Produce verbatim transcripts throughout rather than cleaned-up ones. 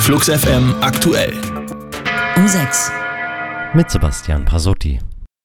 Flux F M aktuell. Um sechs. Mit Sebastian Pasotti.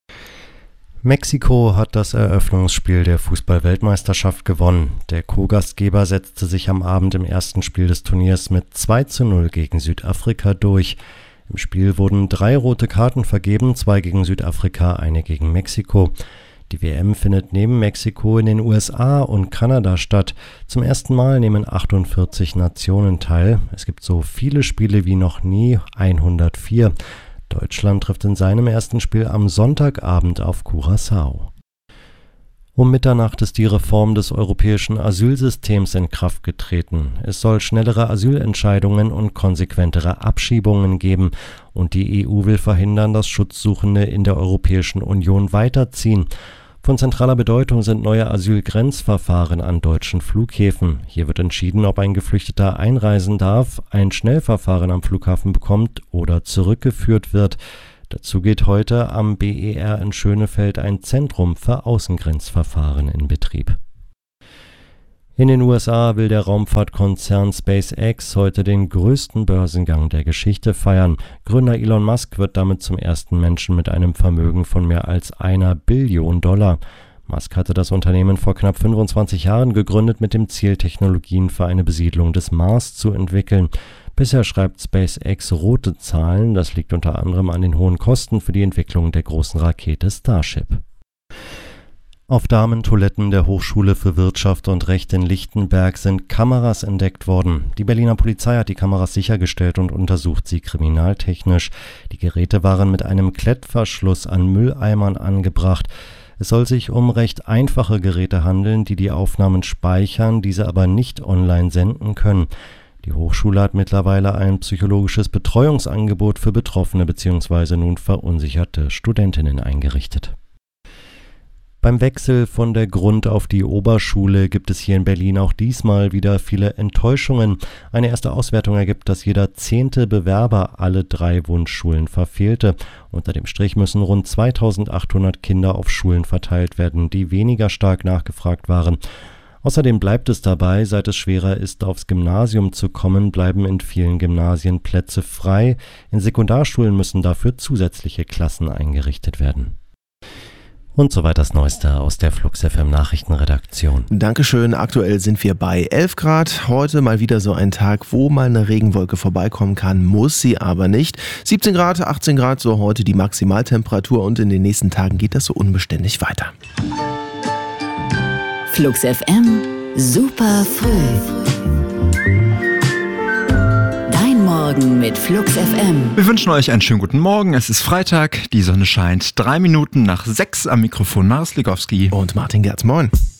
Mexiko hat das Eröffnungsspiel der Fußball-Weltmeisterschaft gewonnen. Der Co-Gastgeber setzte sich am Abend im ersten Spiel des Turniers mit zwei zu null gegen Südafrika durch. Im Spiel wurden drei rote Karten vergeben, zwei gegen Südafrika, eine gegen Mexiko. Die W M findet neben Mexiko in den U S A und Kanada statt. Zum ersten Mal nehmen achtundvierzig Nationen teil. Es gibt so viele Spiele wie noch nie, hundertvier. Deutschland trifft in seinem ersten Spiel am Sonntagabend auf Curaçao. Um Mitternacht ist die Reform des europäischen Asylsystems in Kraft getreten. Es soll schnellere Asylentscheidungen und konsequentere Abschiebungen geben. Und die E U will verhindern, dass Schutzsuchende in der Europäischen Union weiterziehen. Von zentraler Bedeutung sind neue Asylgrenzverfahren an deutschen Flughäfen. Hier wird entschieden, ob ein Geflüchteter einreisen darf, ein Schnellverfahren am Flughafen bekommt oder zurückgeführt wird. Dazu geht heute am B E R in Schönefeld ein Zentrum für Außengrenzverfahren in Betrieb. In den U S A will der Raumfahrtkonzern SpaceX heute den größten Börsengang der Geschichte feiern. Gründer Elon Musk wird damit zum ersten Menschen mit einem Vermögen von mehr als einer Billion Dollar. Musk hatte das Unternehmen vor knapp fünfundzwanzig Jahren gegründet mit dem Ziel, Technologien für eine Besiedlung des Mars zu entwickeln. Bisher schreibt SpaceX rote Zahlen, das liegt unter anderem an den hohen Kosten für die Entwicklung der großen Rakete Starship. Auf Damentoiletten der Hochschule für Wirtschaft und Recht in Lichtenberg sind Kameras entdeckt worden. Die Berliner Polizei hat die Kameras sichergestellt und untersucht sie kriminaltechnisch. Die Geräte waren mit einem Klettverschluss an Mülleimern angebracht. Es soll sich um recht einfache Geräte handeln, die die Aufnahmen speichern, diese aber nicht online senden können. Die Hochschule hat mittlerweile ein psychologisches Betreuungsangebot für Betroffene bzw. nun verunsicherte Studentinnen eingerichtet. Beim Wechsel von der Grund- auf die Oberschule gibt es hier in Berlin auch diesmal wieder viele Enttäuschungen. Eine erste Auswertung ergibt, dass jeder zehnte Bewerber alle drei Wunschschulen verfehlte. Unter dem Strich müssen rund zweitausendachthundert Kinder auf Schulen verteilt werden, die weniger stark nachgefragt waren. Außerdem bleibt es dabei, seit es schwerer ist, aufs Gymnasium zu kommen, bleiben in vielen Gymnasien Plätze frei. In Sekundarschulen müssen dafür zusätzliche Klassen eingerichtet werden. Und soweit das Neueste aus der Flux F M Nachrichtenredaktion. Dankeschön. Aktuell sind wir bei elf Grad. Heute mal wieder so ein Tag, wo mal eine Regenwolke vorbeikommen kann, muss sie aber nicht. siebzehn Grad, achtzehn Grad, so heute die Maximaltemperatur und in den nächsten Tagen geht das so unbeständig weiter. Flux F M, super früh. Dein Morgen mit Flux F M. Wir wünschen euch einen schönen guten Morgen. Es ist Freitag, die Sonne scheint. Drei Minuten nach sechs am Mikrofon Maris Ligowski und Martin Gerz. Moin.